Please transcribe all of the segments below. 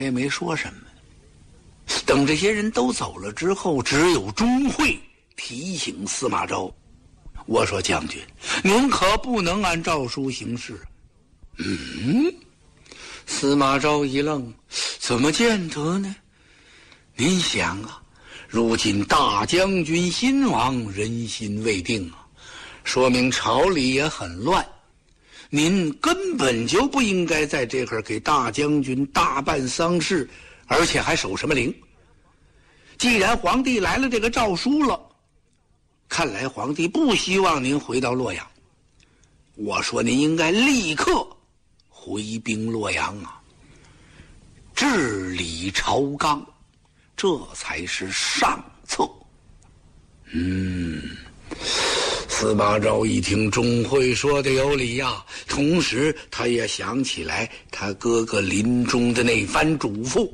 也没说什么。等这些人都走了之后，只有钟会提醒司马昭，我说将军，您可不能按诏书行事。司马昭一愣，怎么见得呢？您想啊，如今大将军新亡，人心未定啊，说明朝里也很乱。您根本就不应该在这会儿给大将军大办丧事，而且还守什么灵。既然皇帝来了这个诏书了，看来皇帝不希望您回到洛阳。我说您应该立刻回兵洛阳啊，治理朝纲，这才是上策。司马昭一听钟会说的有理呀，同时他也想起来他哥哥临终的那番嘱咐。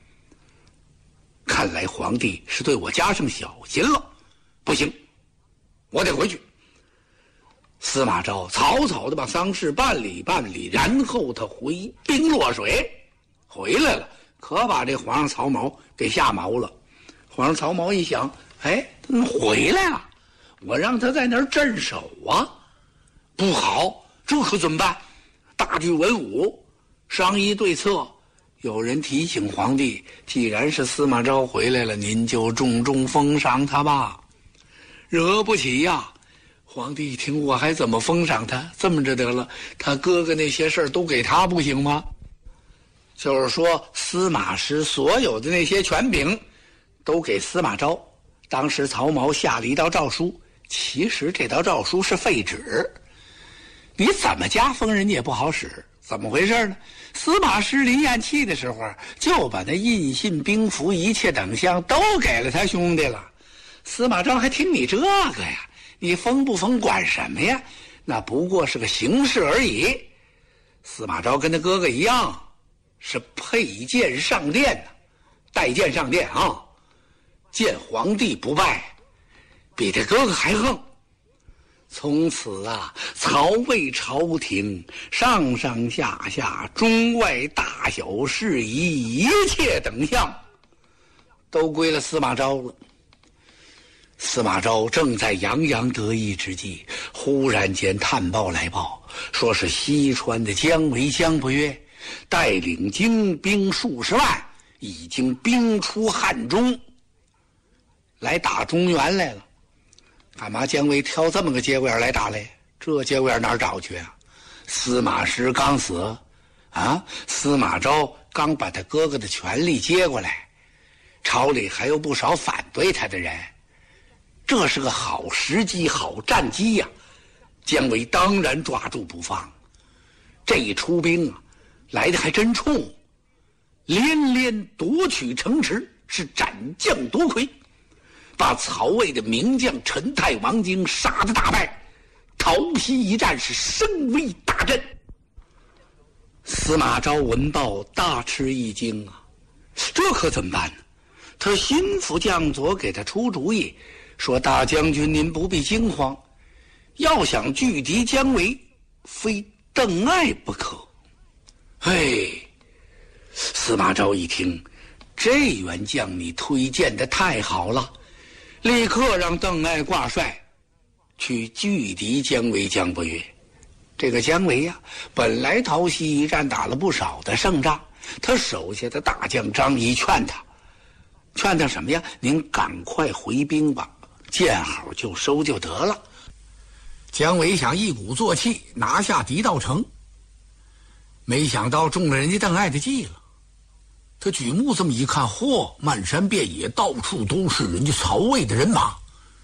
看来皇帝是对我加上小心了，不行，我得回去。司马昭草草的把丧事办理，然后他回兵洛水，回来了，可把这皇上曹髦给吓毛了。皇上曹髦一想，哎，他回来了，我让他在那儿镇守啊，不好，这可怎么办？大举文武商议对策。有人提醒皇帝，既然是司马昭回来了，您就重重封赏他吧。惹不起呀！皇帝一听，我还怎么封赏他？这么着得了，他哥哥那些事儿都给他不行吗？就是说，司马师所有的那些权柄都给司马昭。当时曹髦下了一道诏书，其实这道诏书是废纸，你怎么加封人家也不好使。怎么回事呢？司马师临咽气的时候，就把那印信、兵符一切等项都给了他兄弟了。司马昭还听你这个呀？你封不封管什么呀？那不过是个形式而已。司马昭跟他哥哥一样，是佩剑上殿的，带剑上殿啊，见皇帝不拜，比他哥哥还横。从此啊，曹魏朝廷上上下下、中外大小事宜一切等项，都归了司马昭了。司马昭正在洋洋得意之际，忽然间探报来报，说是西川的姜维姜伯约带领精兵数十万，已经兵出汉中，来打中原来了。干嘛姜维挑这么个节骨眼来打来？这节骨眼哪儿找去啊？司马师刚死啊，司马昭刚把他哥哥的权力接过来，朝里还有不少反对他的人，这是个好时机、好战机呀！姜维当然抓住不放。这一出兵啊，来的还真冲，连连夺取城池，是斩将夺魁，把曹魏的名将陈泰、王经杀得大败，桃溪一战是声威大振。司马昭闻报大吃一惊啊，这可怎么办呢？他心腹将佐给他出主意，说大将军您不必惊慌，要想拒敌姜维，非邓艾不可。嘿，司马昭一听，这员将你推荐的太好了，立刻让邓艾挂帅，去拒敌姜维姜伯约。这个姜维呀，本来桃溪一战打了不少的胜仗，他手下的大将张仪劝他什么呀？您赶快回兵吧，见好就收就得了。姜维想一鼓作气拿下狄道城，没想到中了人家邓艾的计了。他举目这么一看，嚯，漫山遍野，到处都是人家曹魏的人马。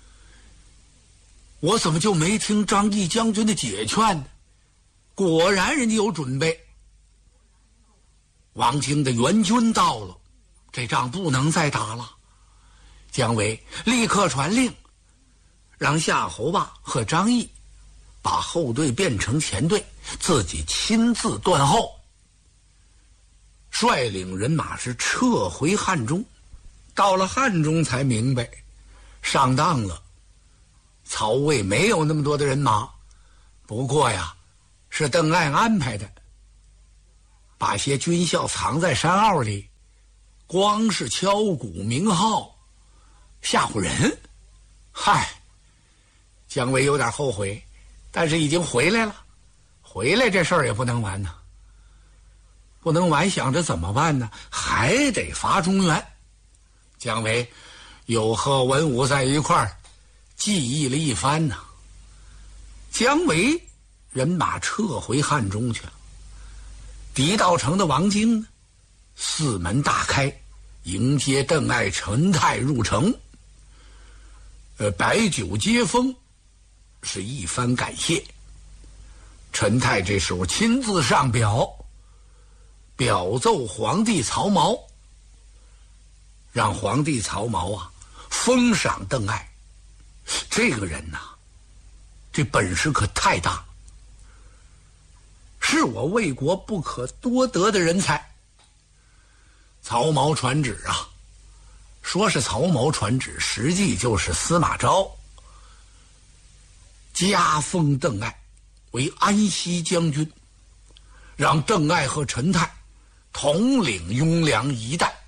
我怎么就没听张毅将军的解劝呢？果然人家有准备。王经的援军到了，这仗不能再打了。姜维立刻传令，让夏侯霸和张毅把后队变成前队，自己亲自断后，率领人马是撤回汉中。到了汉中才明白上当了，曹魏没有那么多的人马，不过呀是邓艾安排的。 把些军校藏在山坳里，光是敲鼓鸣号，吓唬人。嗨，姜维有点后悔，但是已经回来了，回来这事儿也不能完呢。不能完，想着怎么办呢？还得伐中原。姜维又和文武在一块儿计议了一番呢。姜维人马撤回汉中去了。狄道成的王京呢，四门大开，迎接邓艾、陈泰入城。摆酒接风，是一番感谢。陈泰这时候亲自上表奏皇帝曹髦，让皇帝曹髦啊封赏邓艾。这个人呐，这本事可太大，是我魏国不可多得的人才。曹髦传旨啊，说是曹髦传旨，实际就是司马昭加封邓艾为安西将军，让邓艾和陈泰统领雍凉一带。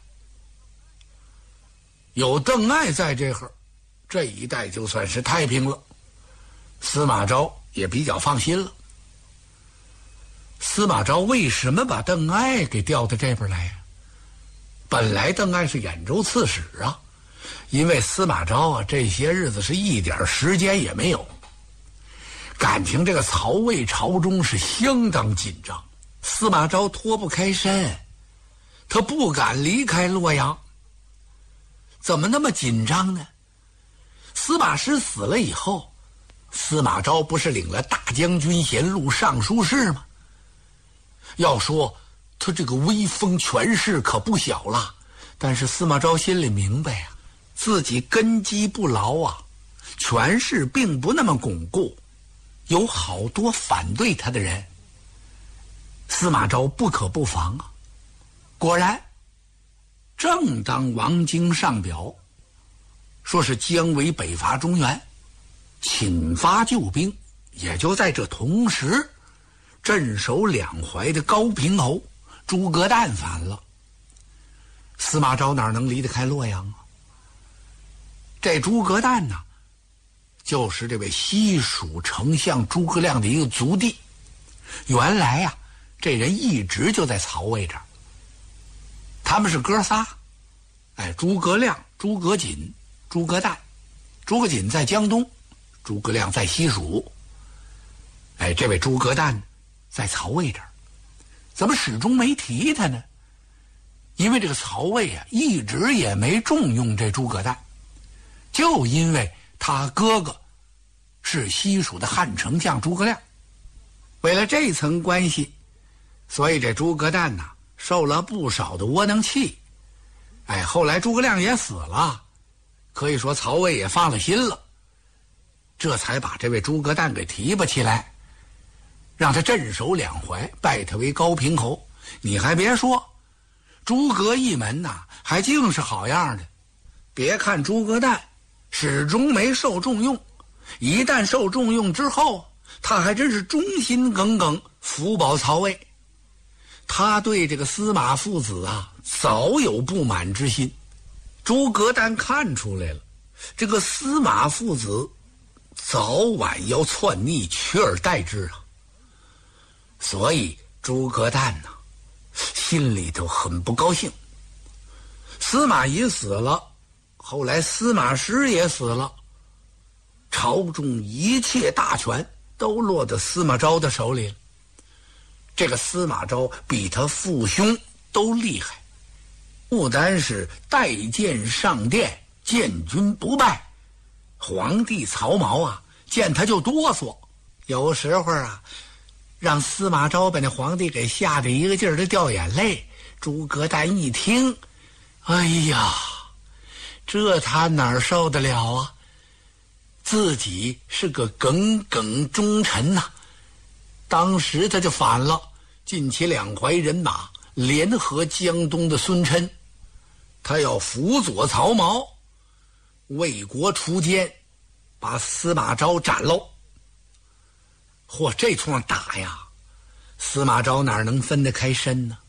有邓艾在这会儿，这一带就算是太平了，司马昭也比较放心了。司马昭为什么把邓艾给调到这边来呀？本来邓艾是兖州刺史啊，因为司马昭啊这些日子是一点时间也没有，感情这个曹魏朝中是相当紧张，司马昭脱不开身，他不敢离开洛阳。怎么那么紧张呢？司马师死了以后，司马昭不是领了大将军衔、录尚书事吗？要说他这个威风权势可不小了，但是司马昭心里明白啊，自己根基不牢啊，权势并不那么巩固，有好多反对他的人，司马昭不可不防啊。果然，正当王京上表说是姜维北伐中原，请发救兵，也就在这同时，镇守两淮的高平侯诸葛诞反了。司马昭哪能离得开洛阳啊？这诸葛诞呢，就是这位西蜀丞相诸葛亮的一个族弟。原来呀，这人一直就在曹魏这儿，他们是哥仨，诸葛亮、诸葛瑾、诸葛诞。诸葛瑾在江东，诸葛亮在西蜀。这位诸葛诞在曹魏这儿，怎么始终没提他呢？因为这个曹魏啊，一直也没重用这诸葛诞，就因为他哥哥是西蜀的汉丞相诸葛亮。为了这层关系，所以这诸葛诞呐，受了不少的窝囊气。后来诸葛亮也死了，可以说曹魏也放了心了，这才把这位诸葛诞给提拔起来，让他镇守两淮，拜他为高平侯。你还别说，诸葛一门呐，还竟是好样的。别看诸葛诞始终没受重用，一旦受重用之后，他还真是忠心耿耿，辅保曹魏。他对这个司马父子啊，早有不满之心。诸葛诞看出来了，这个司马父子早晚要篡逆，取而代之啊。所以诸葛诞呢，心里头很不高兴。司马懿死了，后来司马师也死了，朝中一切大权都落到司马昭的手里了。这个司马昭比他父兄都厉害，不单是带剑上殿，见君不拜，皇帝曹髦啊，见他就哆嗦。有时候啊，让司马昭把那皇帝给吓得一个劲儿的掉眼泪。诸葛诞一听，哎呀，这他哪受得了啊？自己是个耿耿忠臣呐，当时他就反了，尽起两淮人马，联合江东的孙琛，他要辅佐曹髦，为国除奸，把司马昭斩喽。嚯，这通打呀，司马昭哪能分得开身呢？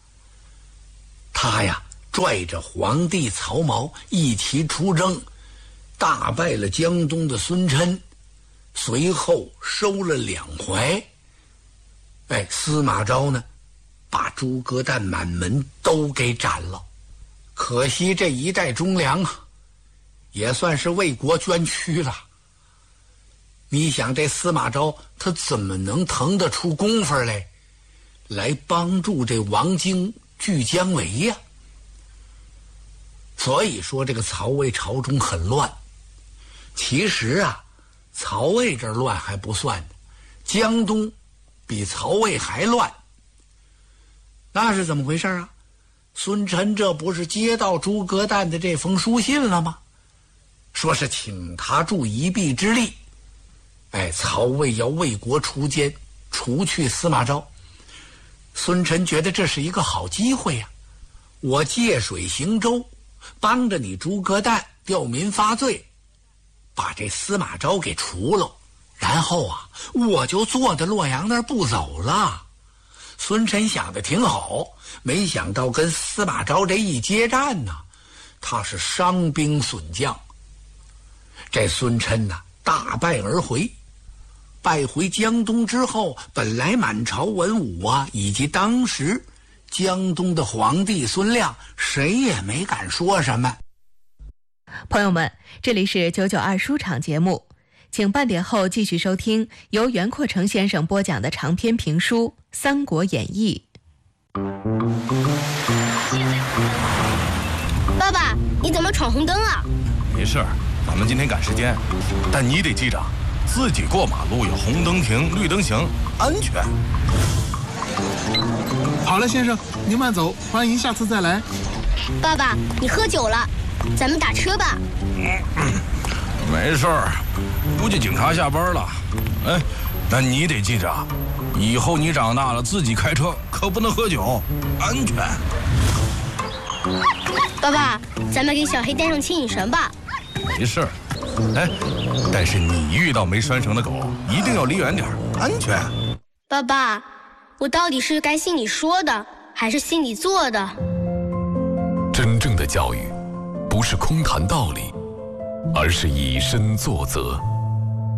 他呀拽着皇帝曹髦一起出征，大败了江东的孙琛，随后收了两淮。司马昭呢把诸葛诞满门都给斩了。可惜这一代忠良啊，也算是为国捐躯了。你想这司马昭他怎么能腾得出功夫来帮助这王经据姜维呀？所以说这个曹魏朝中很乱。其实啊，曹魏这乱还不算，江东比曹魏还乱。那是怎么回事啊？孙琛这不是接到诸葛诞的这封书信了吗？说是请他助一臂之力。曹魏要为国除奸，除去司马昭。孙琛觉得这是一个好机会呀，我借水行舟，帮着你诸葛诞吊民发罪，把这司马昭给除了，然后啊，我就坐在洛阳那儿不走了。孙琛想的挺好，没想到跟司马昭这一接战呢，他是伤兵损将。这孙琛呢，大败而回。败回江东之后，本来满朝文武啊，以及当时江东的皇帝孙亮，谁也没敢说什么。 朋友们，这里是992书场节目，请半点后继续收听由袁阔成先生播讲的长篇评书《三国演义》。 爸爸，你怎么闯红灯啊？ 没事，咱们今天赶时间，但你得记着，自己过马路要红灯停，绿灯行，安全。 好了，先生，您慢走，欢迎下次再来。 爸爸，你喝酒了，咱们打车吧。 没事儿，估计警察下班了。但你得记着，以后你长大了自己开车可不能喝酒，安全。 爸爸，咱们给小黑带上牵引绳吧。 没事儿，但是你遇到没拴绳的狗，一定要离远点，安全。 爸爸，我到底是该信你说的，还是信你做的？ 真正的教育，不是空谈道理，而是以身作则。